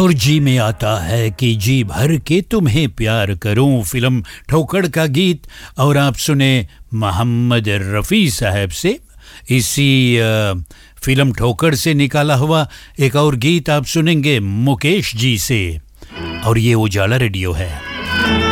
और जी में आता है कि जी भर के तुम्हें प्यार करूं, फिल्म ठोकर का गीत। और आप सुने मोहम्मद रफ़ी साहब से। इसी फिल्म ठोकर से निकाला हुआ एक और गीत आप सुनेंगे मुकेश जी से, और ये उजाला रेडियो है।